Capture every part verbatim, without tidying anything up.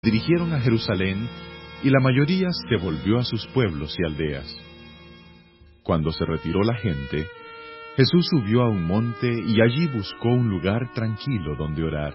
dirigieron a Jerusalén, y la mayoría se volvió a sus pueblos y aldeas. Cuando se retiró la gente, Jesús subió a un monte y allí buscó un lugar tranquilo donde orar.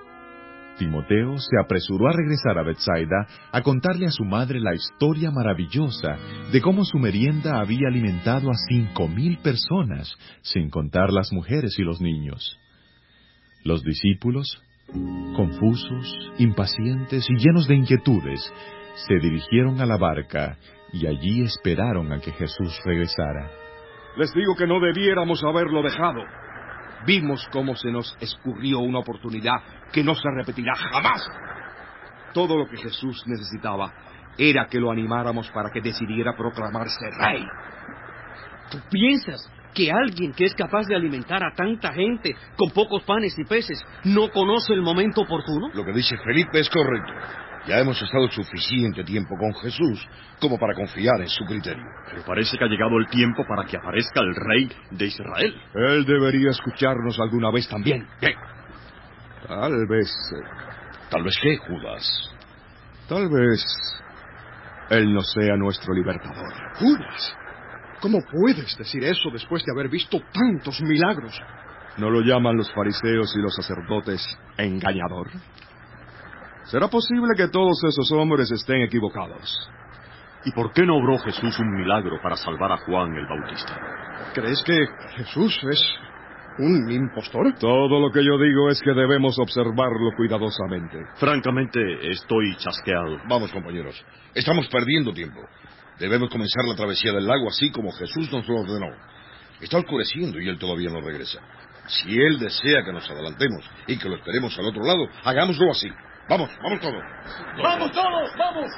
Timoteo se apresuró a regresar a Betsaida a contarle a su madre la historia maravillosa de cómo su merienda había alimentado a cinco mil personas, sin contar las mujeres y los niños. Los discípulos, confusos, impacientes y llenos de inquietudes, se dirigieron a la barca y allí esperaron a que Jesús regresara. Les digo que no debiéramos haberlo dejado. Vimos cómo se nos escurrió una oportunidad que no se repetirá jamás. Todo lo que Jesús necesitaba era que lo animáramos para que decidiera proclamarse rey. ¿Tú piensas que alguien que es capaz de alimentar a tanta gente con pocos panes y peces no conoce el momento oportuno? Lo que dice Felipe es correcto. Ya hemos estado suficiente tiempo con Jesús como para confiar en su criterio. Pero parece que ha llegado el tiempo para que aparezca el rey de Israel. Él debería escucharnos alguna vez también. ¿Qué? Tal vez... ¿Tal vez qué, Judas? Tal vez... Él no sea nuestro libertador. Judas, ¿cómo puedes decir eso después de haber visto tantos milagros? ¿No lo llaman los fariseos y los sacerdotes engañador? ¿Será posible que todos esos hombres estén equivocados? ¿Y por qué no obró Jesús un milagro para salvar a Juan el Bautista? ¿Crees que Jesús es un impostor? Todo lo que yo digo es que debemos observarlo cuidadosamente. Francamente, estoy chasqueado. Vamos, compañeros. Estamos perdiendo tiempo. Debemos comenzar la travesía del lago así como Jesús nos lo ordenó. Está oscureciendo y él todavía no regresa. Si él desea que nos adelantemos y que lo esperemos al otro lado, hagámoslo así. Vamos, vamos todos. ¡Vamos todos, vamos!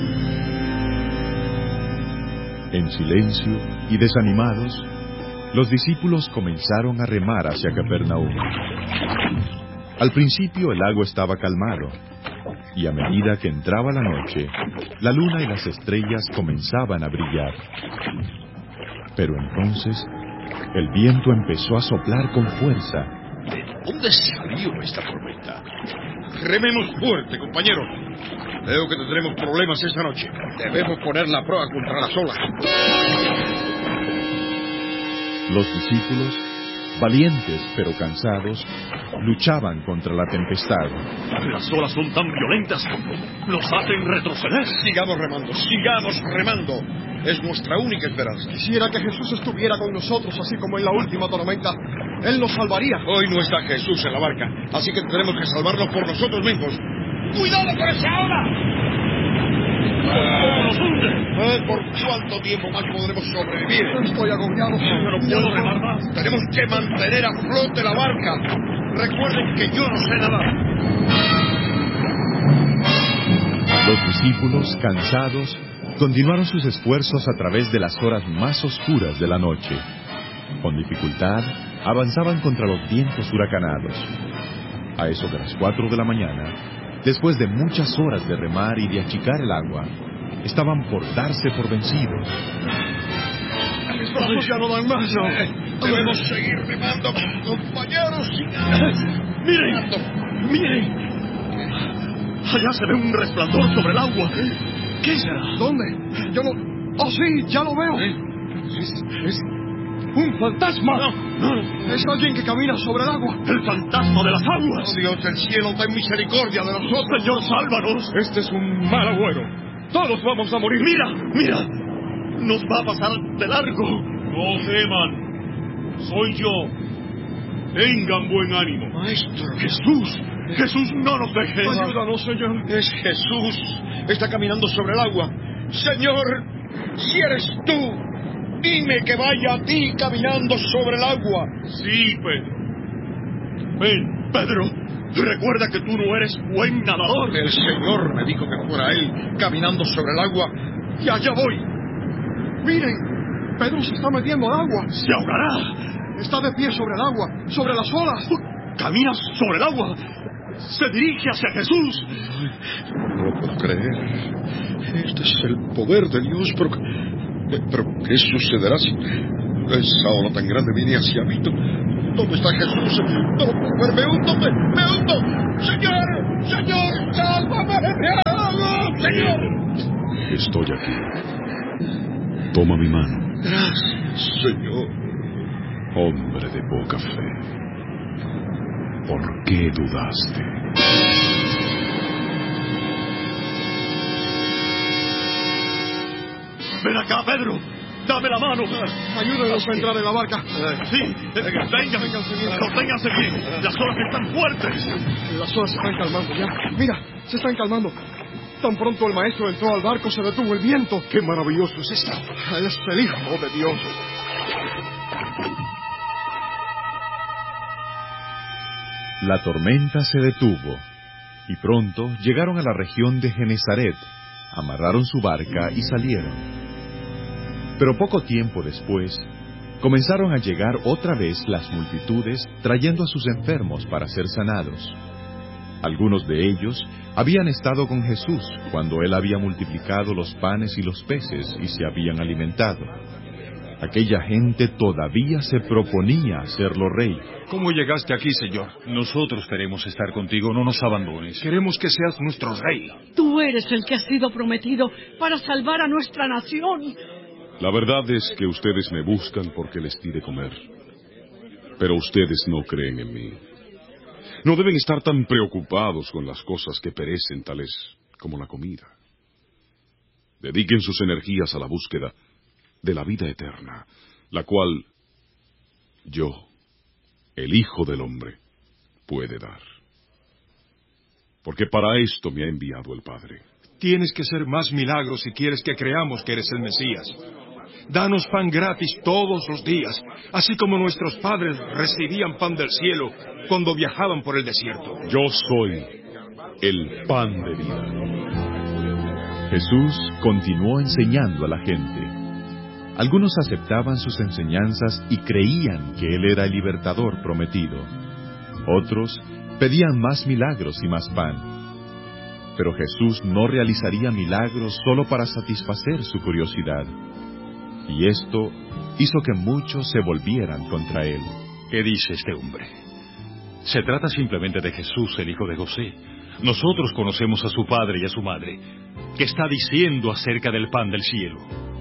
En silencio y desanimados, los discípulos comenzaron a remar hacia Capernaum. Al principio el lago estaba calmado, y a medida que entraba la noche, la luna y las estrellas comenzaban a brillar. Pero entonces, el viento empezó a soplar con fuerza. ¿De dónde salió esta tormenta? Rememos fuerte, compañeros. Veo que tendremos problemas esta noche. Debemos poner la proa contra las olas. Los discípulos, valientes pero cansados, luchaban contra la tempestad. Las olas son tan violentas, nos hacen retroceder. Sigamos remando, sigamos remando. Es nuestra única esperanza. Quisiera que Jesús estuviera con nosotros, así como en la última tormenta. Él nos salvaría. Hoy no está Jesús en la barca, así que tendremos que salvarnos por nosotros mismos. ¡Cuidado con esa ola! ¡Ah! ¡Nos hunde! Eh, ¿Por cuánto tiempo más podremos sobrevivir? Estoy agobiado. No puedo remar más. Tenemos que mantener a flote la barca. Recuerden que yo no sé nadar. Los discípulos, cansados, continuaron sus esfuerzos a través de las horas más oscuras de la noche. Con dificultad, avanzaban contra los vientos huracanados. A eso de las cuatro de la mañana, después de muchas horas de remar y de achicar el agua, estaban por darse por vencidos. Mis brazos ya no dan más, no. Debemos seguir remando, compañeros. ¡Miren! ¡Miren! Allá se ve un resplandor sobre el agua. ¿Qué será? ¿Dónde? Yo no... ¡Oh, sí! ¡Ya lo veo! Es... es... ¡un fantasma! No, no. Es alguien que camina sobre el agua. ¡El fantasma de las aguas! Oh, Dios del cielo, ten misericordia de nosotros. ¡Señor, sálvanos! Este es un mal agüero. Todos vamos a morir. ¡Mira! ¡Mira! Nos va a pasar de largo. No teman. Soy yo. Tengan buen ánimo. Maestro. ¡Jesús! ¡Jesús, no nos deje! Ayúdanos, Señor. Es Jesús. Está caminando sobre el agua. Señor, si eres tú, dime que vaya a ti caminando sobre el agua. Sí, Pedro. Ven. Pedro, recuerda que tú no eres buen nadador. El Señor me dijo que fuera él caminando sobre el agua. Y allá voy. Miren, Pedro se está metiendo al agua. ¡Se ahogará! Está de pie sobre el agua, sobre las olas. ¡Camina sobre el agua! ¡Se dirige hacia Jesús! No lo puedo creer. Este es el poder de Dios, pero... ¿Pero qué sucederá si esa ola tan grande viene hacia mí? ¿Dónde está Jesús? No puedo verme, húndome, me hundo. Señor, Señor, sálvame, me hago, Señor. Estoy aquí. Toma mi mano. Gracias, Señor. Hombre de poca fe. ¿Por qué dudaste? Ven acá, Pedro. Dame la mano. Ayúdenos a entrar en la barca. Sí, venga, conténganse bien. Las olas están fuertes. Las olas se están calmando ya. Mira, se están calmando. Tan pronto el maestro entró al barco, se detuvo el viento. ¡Qué maravilloso es esto! Él es el Hijo de Dios. La tormenta se detuvo, y pronto llegaron a la región de Genesaret, amarraron su barca y salieron. Pero poco tiempo después, comenzaron a llegar otra vez las multitudes trayendo a sus enfermos para ser sanados. Algunos de ellos habían estado con Jesús cuando él había multiplicado los panes y los peces y se habían alimentado. Aquella gente todavía se proponía hacerlo rey. ¿Cómo llegaste aquí, Señor? Nosotros queremos estar contigo, no nos abandones. Queremos que seas nuestro rey. Tú eres el que ha sido prometido para salvar a nuestra nación. La verdad es que ustedes me buscan porque les di de comer. Pero ustedes no creen en mí. No deben estar tan preocupados con las cosas que perecen, tales como la comida. Dediquen sus energías a la búsqueda de la vida eterna, la cual yo, el Hijo del Hombre, puede dar. Porque para esto me ha enviado el Padre. Tienes que hacer más milagros si quieres que creamos que eres el Mesías. Danos pan gratis todos los días, así como nuestros padres recibían pan del cielo cuando viajaban por el desierto. Yo soy el pan de vida. Jesús continuó enseñando a la gente. Algunos aceptaban sus enseñanzas y creían que Él era el libertador prometido. Otros pedían más milagros y más pan. Pero Jesús no realizaría milagros solo para satisfacer su curiosidad. Y esto hizo que muchos se volvieran contra Él. ¿Qué dice este hombre? Se trata simplemente de Jesús, el hijo de José. Nosotros conocemos a su padre y a su madre. ¿Qué está diciendo acerca del pan del cielo?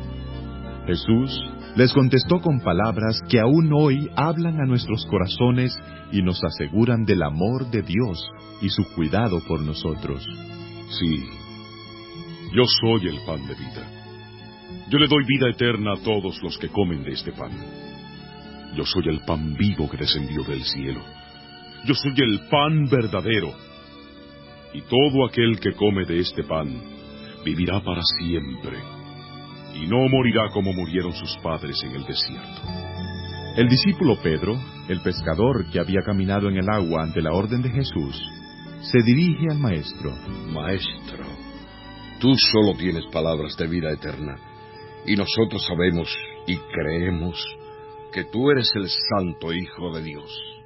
Jesús les contestó con palabras que aún hoy hablan a nuestros corazones y nos aseguran del amor de Dios y su cuidado por nosotros. Sí, yo soy el pan de vida. Yo le doy vida eterna a todos los que comen de este pan. Yo soy el pan vivo que descendió del cielo. Yo soy el pan verdadero. Y todo aquel que come de este pan vivirá para siempre. Y no morirá como murieron sus padres en el desierto. El discípulo Pedro, el pescador que había caminado en el agua ante la orden de Jesús, se dirige al Maestro. Maestro, tú solo tienes palabras de vida eterna. Y nosotros sabemos y creemos que tú eres el Santo Hijo de Dios.